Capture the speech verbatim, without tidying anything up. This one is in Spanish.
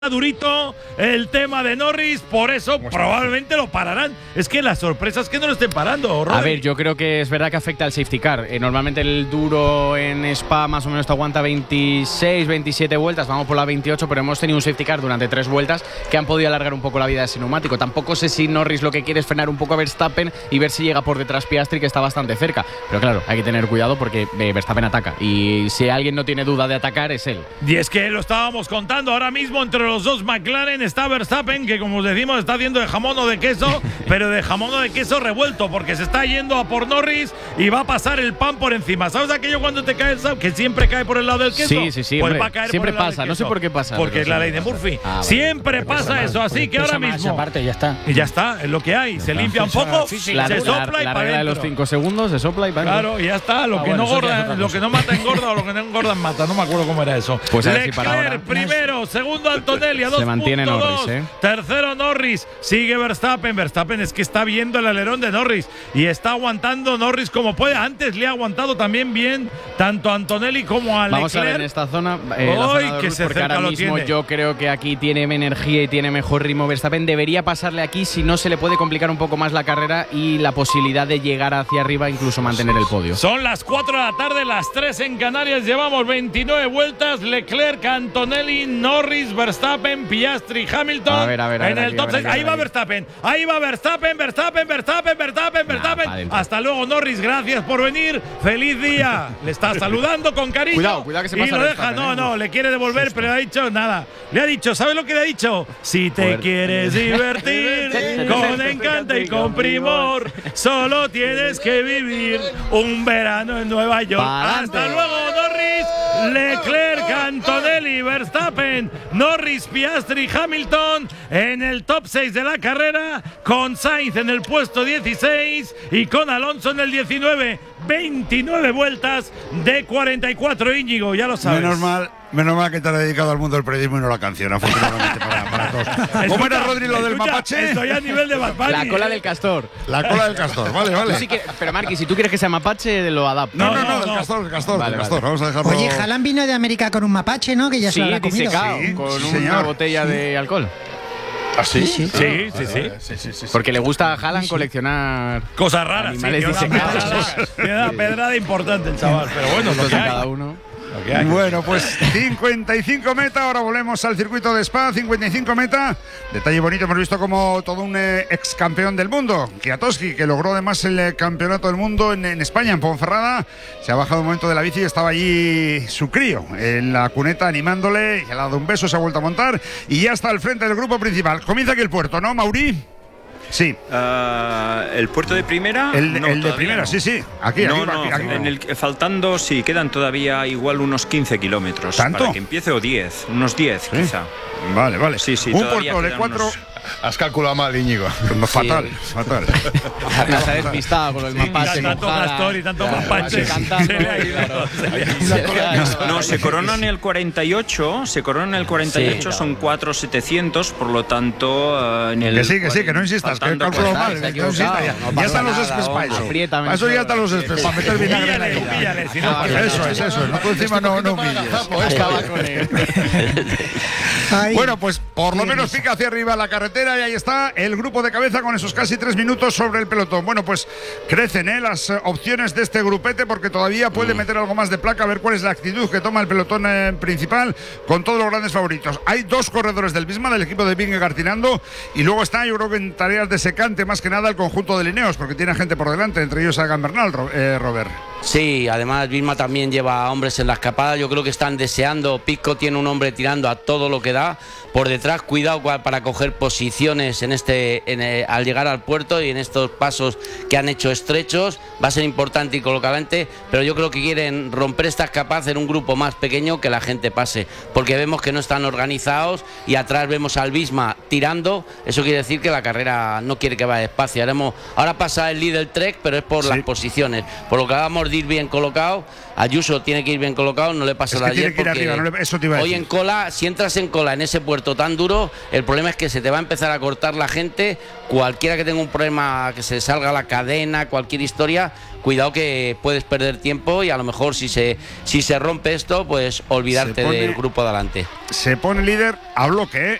durito el tema de Norris, por eso probablemente lo pararán. Es que la sorpresa es que no lo estén parando, Rodri. A ver, yo creo que es verdad que afecta al safety car. Eh, normalmente el duro en Spa más o menos te aguanta veintiséis, veintisiete vueltas, vamos por la veintiocho, pero hemos tenido un safety car durante tres vueltas que han podido alargar un poco la vida de ese neumático. Tampoco sé si Norris lo que quiere es frenar un poco a Verstappen y ver si llega por detrás Piastri, que está bastante cerca. Pero claro, hay que tener cuidado porque eh, Verstappen ataca y si alguien no tiene duda de atacar es él. Y es que lo estábamos contando ahora mismo entre los dos McLaren está Verstappen, que como os decimos está haciendo de jamón o de queso, pero de jamón o de queso revuelto, porque se está yendo a por Norris y va a pasar el pan por encima. ¿Sabes aquello cuando te cae el sal? Que siempre cae por el lado del queso. Sí, sí, sí. Pues hombre, va a caer siempre por el lado pasa, del no sé queso. por qué pasa. Porque es la ley de Murphy. Ah, vale. Siempre pasa eso, así que ahora mismo. Esa parte, ya está. Y ya está, es lo que hay. Se limpia un poco, Sí, sí, se la, sopla la, y la para regla de los cinco segundos, se sopla y para Claro, y ya está. Lo, Ah, que, bueno, no eso ya es gorda, otra lo cosa. que no mata engorda o lo que no engorda mata. No me acuerdo cómo era eso. Pues a ver si para Leclerc ahora primero, segundo Antonelli a dos se mantiene punto dos. Norris, ¿eh? Tercero Norris, sigue Verstappen. Verstappen es que está viendo el alerón de Norris y está aguantando Norris como puede. Antes le ha aguantado también bien tanto a Antonelli como a Leclerc. Vamos a ver en esta zona, eh, la Ay, zona de que Rus, se porque cerca ahora lo mismo tiene. yo creo que aquí tiene energía y tiene mejor ritmo Verstappen. Debería pasarle aquí, si no se le puede complicar un poco más la carrera y la posibilidad de llegar hacia arriba, incluso mantener el podio. Son las cuatro de la tarde, las tres en Canarias. Llevamos veintinueve vueltas. Leclerc, Antonelli, Norris, Verstappen, Piastri, Hamilton. A ver, a ver, a en ver el aquí, top a ver seis. aquí, Ahí a va ver aquí. Verstappen. Ahí va Verstappen, Verstappen, Verstappen, Verstappen, Verstappen. pa' dentro. Hasta luego, Norris. Gracias por venir. Feliz día. Le está saludando con cariño. Cuidado, cuidado que se y pasa lo deja. Verstappen, No, ¿eh? no, le quiere devolver, pero le ha dicho nada. Le ha dicho, ¿sabes lo que le ha dicho? Si te Joder. quieres divertir con encanto y con primor, solo tienes que vivir un verano en Nueva York. Pa'lante. Hasta luego, Norris, Leclerc, Antonelli, Verstappen, Norris, Piastri, Hamilton en el top seis de la carrera, con Sainz en el puesto dieciséis y con Alonso en el diecinueve. veintinueve vueltas de cuarenta y cuatro, Íñigo, ya lo sabes. Menos mal, menos mal que te has dedicado al mundo del periodismo y no la canción, afortunadamente para, para todos. ¿Cómo era, Rodri, lo del Escucha, mapache? Estoy a nivel de Bad Bunny, La cola ¿eh? del castor. La cola del castor, vale, vale. Tú sí que- pero Marqui, si tú quieres que sea mapache, lo adapto. No, no, no, no, del no. castor, del castor, Vale, del castor. vale. Vamos a dejarlo. Oye, Haaland vino de América con un mapache, ¿no? Que ya se Sí, lo habrá comido. disecado, Sí, con sí, una señor. botella de alcohol. ¿Ah, sí? Sí, Sí, sí, sí. Sí, sí, sí. Porque le gusta a Haaland coleccionar Cosas raras, sí, Animales tiene una disecados. pedrada, tiene una pedrada importante el chaval, pero bueno, lo gustos que de hay. cada uno. Lo que hay. Bueno, pues cincuenta y cinco meta, ahora volvemos al circuito de Spa, cincuenta y cinco meta. Detalle bonito, hemos visto como todo un eh, ex campeón del mundo, Kwiatkowski, que logró además el eh, campeonato del mundo en, en España, en Ponferrada. Se ha bajado un momento de la bici y estaba allí su crío en la cuneta animándole, y le ha dado un beso, se ha vuelto a montar y ya está al frente del grupo principal. Comienza aquí el puerto, ¿no, Mauri? Sí. Ah, el puerto de primera. El, no, el de todavía primera, no. sí, sí. Aquí, no, aquí, no, aquí, aquí. en el, faltando, sí, quedan todavía igual unos quince kilómetros. ¿Tanto? Para que empiece, o diez, unos diez ¿Sí? quizá. Vale, vale. Sí, sí, un todavía puerto de quedan cuatro. unos- Has calculado mal, Íñigo. Fatal, fatal. Nos ha despistado con el mapache. Tanto con Haaland. Castor y tanto Claro, mapache. cantando, Se le ha ido. claro. No, se corona en el cuarenta y ocho, se corona en el cuarenta y ocho, Sí. son cuatro setecientos, por lo tanto, eh, en el Que sí, que sí, que no insistas, que he faltando calculado cuarenta. mal. se ha que no insistas, equivocado, ya, no ya pasa están los nada, espes para eso. apriétame Para eso ya solo. están los espes, para meter vinagre en la Humíllale, herida. humíllale, si no, Eso es, eso es. No, tú encima no, no humilles. Acaba con él. Ay, Bueno, pues por lo menos pica hacia arriba la carretera y ahí está el grupo de cabeza con esos casi tres minutos sobre el pelotón. Bueno, pues crecen ¿eh? las eh, opciones de este grupete porque todavía puede meter algo más de placa, a ver cuál es la actitud que toma el pelotón eh, principal con todos los grandes favoritos. Hay dos corredores del Visma, del equipo de Vingegaard tirando, y luego está, yo creo que en tareas de secante más que nada el conjunto de Lineos, porque tiene gente por delante, entre ellos Sagan Bernal, Ro- eh, Robert. Sí, además Vilma también lleva a hombres en la escapada. Yo creo que están deseando. Pisco tiene un hombre tirando a todo lo que da. Por detrás, cuidado cua- para coger posiciones en este, en el- al llegar al puerto y en estos pasos que han hecho estrechos. Va a ser importante y colocadamente, pero yo creo que quieren romper esta escapada, hacer un grupo más pequeño que la gente pase, porque vemos que no están organizados y atrás vemos al Visma tirando. Eso quiere decir que la carrera no quiere que vaya despacio. Haremos, ahora pasa el líder Trek, pero es por Sí. las posiciones. Por lo que habíamos de ir bien colocado. Ayuso tiene que ir bien colocado, no le pasa Es la que tiene ayer que ir porque arriba, no le- eso te iba a hoy decir. en cola, si entras en cola en ese puerto tan duro, el problema es que se te va a empezar a cortar la gente. Cualquiera que tenga un problema, que se salga la cadena, cualquier historia, cuidado que puedes perder tiempo y a lo mejor si se si se rompe esto, pues olvidarte Se pone- del grupo de adelante. Se pone líder a bloque, ¿eh?